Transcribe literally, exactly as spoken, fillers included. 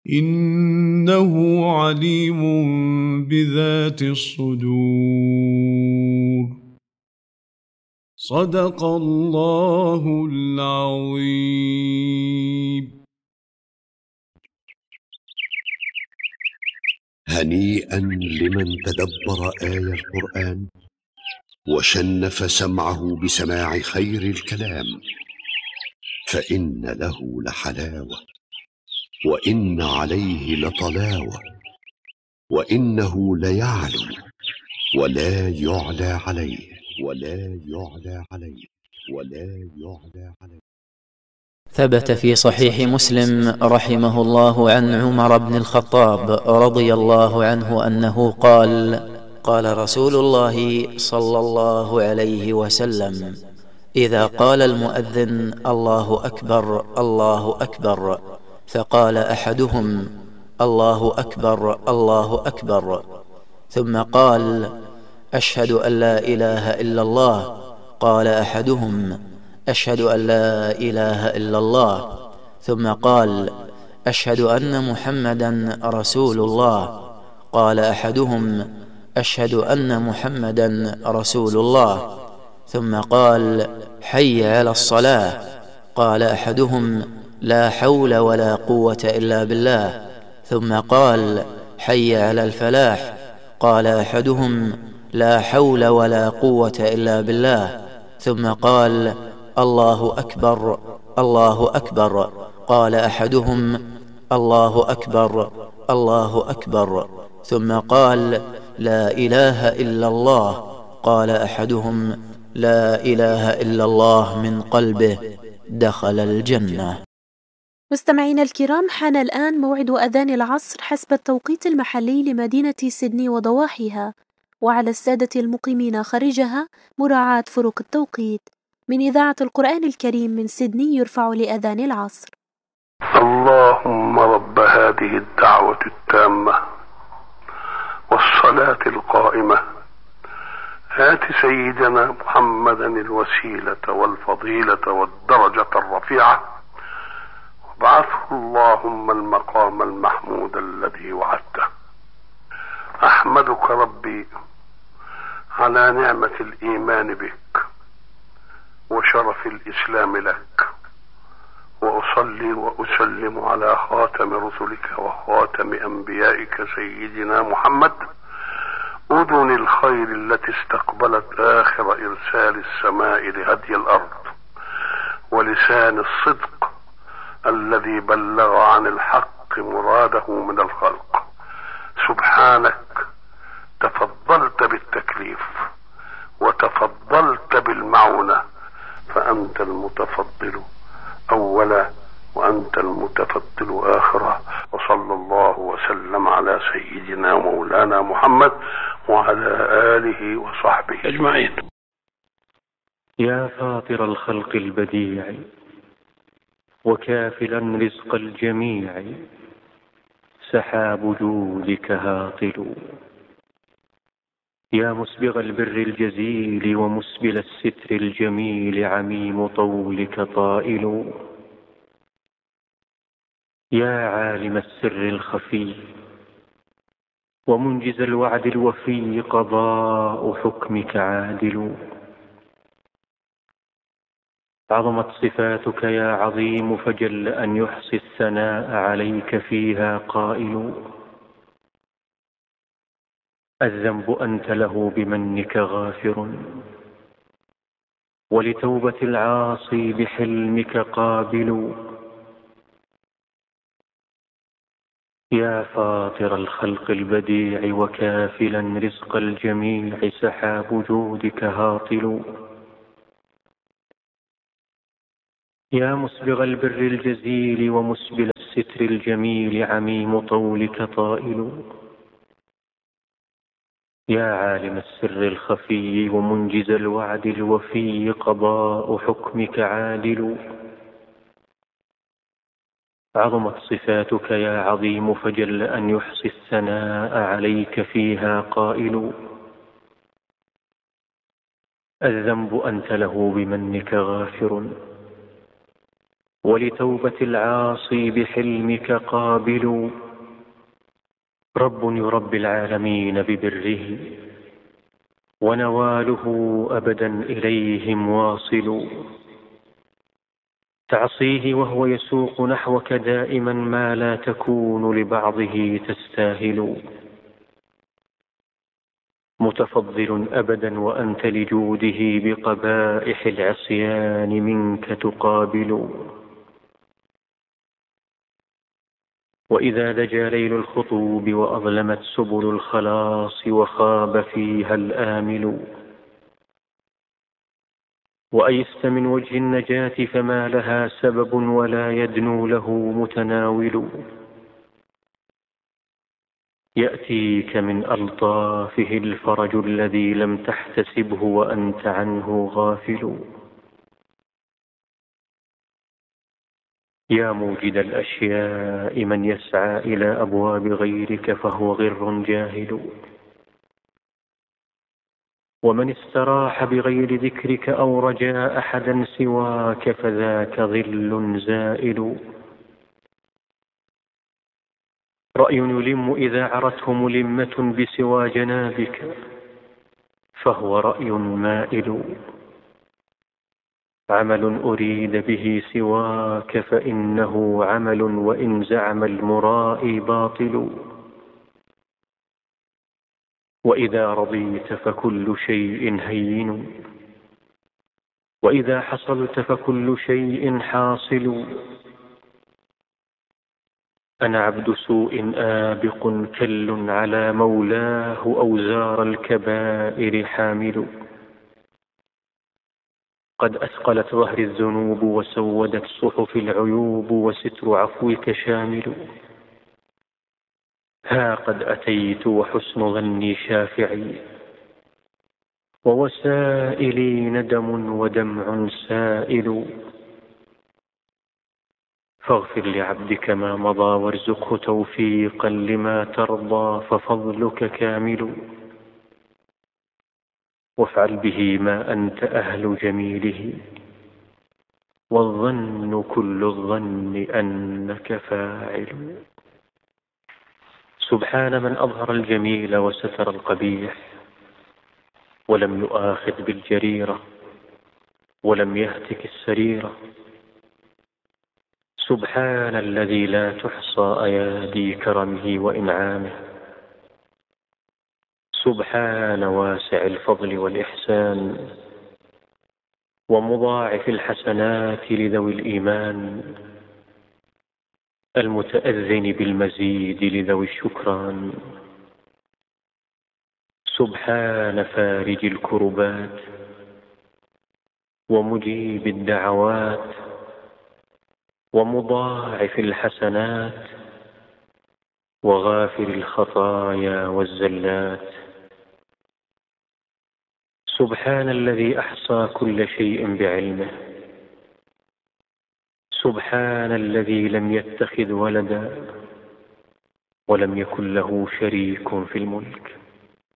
إنه عليم بذات الصدور. صدق الله العظيم. هنيئا لمن تدبر آي القرآن وشنف سمعه بسماع خير الكلام، فإن له لحلاوة وإن عليه لطلاوة، وإنه ليعلو ولا يعلى عليه ولا يعلى عليه ولا يعلى عليه. ثبت في صحيح مسلم رحمه الله عن عمر بن الخطاب رضي الله عنه أنه قال: قال رسول الله صلى الله عليه وسلم: إذا قال المؤذن الله أكبر الله أكبر، فقال أحدهم الله أكبر الله أكبر، ثم قال أشهد أن لا إله إلا الله، قال أحدهم أشهد أن لا إله إلا الله، ثم قال أشهد أن محمدا رسول الله، قال أحدهم أشهد أن محمدا رسول الله، ثم قال حي على الصلاة، قال أحدهم لا حول ولا قوة إلا بالله، ثم قال حي على الفلاح، قال أحدهم لا حول ولا قوة إلا بالله، ثم قال الله أكبر الله أكبر، قال أحدهم الله أكبر الله أكبر، ثم قال لا إله إلا الله، قال أحدهم لا إله إلا الله من قلبه دخل الجنة. مستمعينا الكرام، حان الآن موعد أذان العصر حسب التوقيت المحلي لمدينة سيدني وضواحيها، وعلى السادة المقيمين خارجها مراعاة فروق التوقيت. من إذاعة القرآن الكريم من سيدني يرفع لأذان العصر. اللهم رب هذه الدعوة التامة والصلاة القائمة، آت سيدنا محمدا الوسيلة والفضيلة والدرجة الرفيعة، وابعثه اللهم المقام المحمود الذي وعدته. أحمدك ربي على نعمة الإيمان بك وشرف الإسلام لك، وأصلي وأسلم على خاتم رسلك وخاتم أنبيائك سيدنا محمد، أذن الخير التي استقبلت آخر إرسال السماء لهدي الأرض، ولسان الصدق الذي بلغ عن الحق مراده من الخلق. سبحانك تفضلت بالتكليف وتفضلت بالمعونة، فأنت المتفضل أولا وأنت المتفضل آخرا. وصلى الله وسلم على سيدنا مولانا محمد وعلى آله وصحبه أجمعين. يا فاطر الخلق البديع وكافلا رزق الجميع، سحاب جودك هاطل. يا مسبغ البر الجزيل ومسبل الستر الجميل، عميم طولك طائل. يا عالم السر الخفي ومنجز الوعد الوفي، قضاء حكمك عادل. عظمت صفاتك يا عظيم، فجل أن يحصي الثناء عليك فيها قائل. الذنب أنت له بمنك غافر، ولتوبة العاصي بحلمك قابل. يا فاطر الخلق البديع وكافلا رزق الجميع، سحاب جودك هاطل. يا مسبغ البر الجزيل ومسبل الستر الجميل، عميم طولك طائل. يا عالم السر الخفي ومنجز الوعد الوفي، قضاء حكمك عادل. عظمت صفاتك يا عظيم، فجل أن يحصي الثناء عليك فيها قائل. الذنب أنت له بمنك غافر، ولتوبة العاصي بحلمك قابل. رب يربي العالمين ببره، ونواله أبدا إليهم واصل. تعصيه وهو يسوق نحوك دائما ما لا تكون لبعضه تستاهل. متفضل أبدا وأنت لجوده بقبائح العصيان منك تقابل. وإذا دجى ليل الخطوب وأظلمت سبل الخلاص وخاب فيها الآمل، وأيست من وجه النجاة فما لها سبب ولا يدنو له متناول. يأتيك من ألطافه الفرج الذي لم تحتسبه وأنت عنه غافل. يا موجد الأشياء من يسعى إلى أبواب غيرك فهو غر جاهل. ومن استراح بغير ذكرك أو رجاء أحدا سواك فذاك ظل زائل. رأي يلم إذا عرته ملمة بسوى جنابك فهو رأي مائل. عمل أريد به سواك فإنه عمل وإن زعم المرائي باطل. وإذا رضيت فكل شيء هين، وإذا حصلت فكل شيء حاصل. أنا عبد سوء آبق كل على مولاه أوزار الكبائر حامل. قد أثقلت ظهر الذنوب وسودت صحف العيوب وستر عفوك شامل. ها قد أتيت وحسن ظني شافعي ووسائلي ندم ودمع سائل. فاغفر لعبدك ما مضى وارزقه توفيقا لما ترضى ففضلك كامل. وافعل به ما أنت أهل جميله والظن كل الظن أنك فاعل. سبحان من أظهر الجميل وستر القبيح ولم يؤاخذ بالجريرة ولم يهتك السريرة. سبحان الذي لا تحصى أيادي كرمه وإنعامه. سبحان واسع الفضل والإحسان ومضاعف الحسنات لذوي الإيمان. المتأذن بالمزيد لذوي الشكران. سبحان فارج الكربات ومجيب الدعوات ومضاعف الحسنات وغافر الخطايا والزلات. سبحان الذي أحصى كل شيء بعلمه. سبحان الذي لم يتخذ ولدا ولم يكن له شريك في الملك.